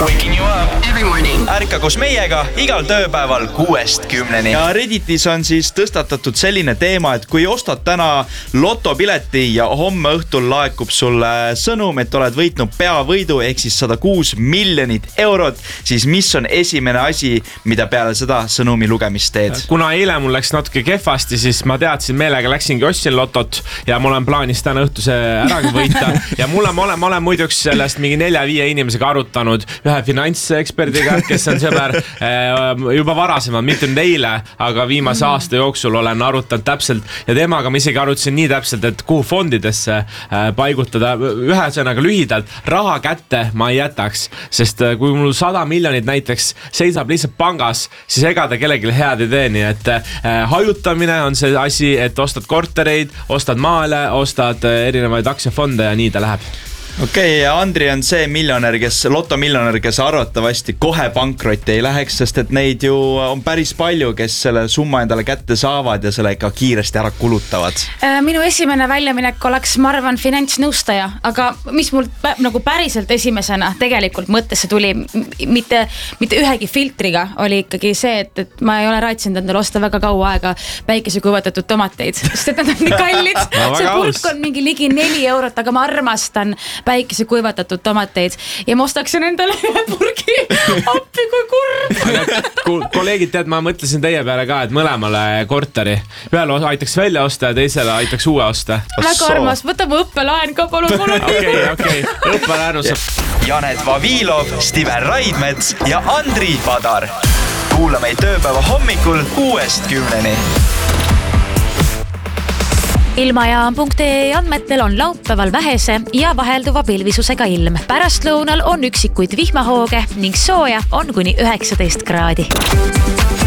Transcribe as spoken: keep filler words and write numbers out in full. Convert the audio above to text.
Waking you up every morning. Ärka koos meiega igal tööpäeval kuuest kümneni. Ja Redditis on siis tõstatatud selline teema, et kui ostad täna lotopileti ja homme õhtul laekub sulle sõnum, et oled võitnud peavõidu ehk siis sada kuus miljonit eurot, siis mis on esimene asi, mida peale seda sõnumi lugemist teed? Kuna eile mul läks natuke kehvasti, siis ma teadsin meelega, läksingi ostsin lotot ja mul on plaanis täna õhtuse äragi võita. Ja mulle, ma olen, ma olen muiduks sellest mingi nelja-viie inimesega arutanud ühe finantseksperdiga, kes on sõber juba varasemalt, mitte nüüd eile, aga viimase aasta jooksul olen arutanud täpselt ja temaga ma isegi arutasin nii täpselt, et kuhu fondidesse paigutada. Ühesõnaga lühidalt, raha kätte ma ei jätaks, sest kui mul sada miljonit näiteks seisab lihtsalt pangas, siis ega ta kellelegi head ei tee, nii et hajutamine on see asi, et ostad kortereid, ostad maale, ostad erinevaid aktsiafonde ja nii ta läheb. Okei, okay, Andri on see miljonär, kes, lotomiljonär, kes arvatavasti kohe pankrotti ei läheks, sest et neid ju on päris palju, kes selle summa endale kätte saavad ja selle ikka kiiresti ära kulutavad. Minu esimene väljaminek oleks, ma arvan, finantsnõustaja, aga mis mul pä- nagu päriselt esimesena tegelikult mõttesse tuli, mitte, mitte ühegi filtriga, oli ikkagi see, et, et ma ei ole raatsinud endale osta väga kaua aega päikesekuivatatud tomateid, sest et nad on nii kallid. No, see pulk on mingi ligi neli eurot, aga ma armastan päikese kuivatatud tomateid ja ma ostaksin endale ühe purgi. Appi kui kurb. Kolleegid, tead, ma mõtlesin teie peale ka, et mõlemale korteri. Ühele aitaks välja osta ja teisele aitaks uue osta. Väga armas, võtab õppelaen ka palun. Okei, okei, õppelaenu saab. Janet Vavilov, Steven Raidmets ja Andri Padar. Kuula meid tööpäeva hommikul kuuest kümneni. Ilmajaam punkt ee andmetel on laupäeval vähese ja vahelduva pilvisusega ilm. Pärastlõunal on üksikuid vihmahooge ning sooja on kuni üheksateist kraadi.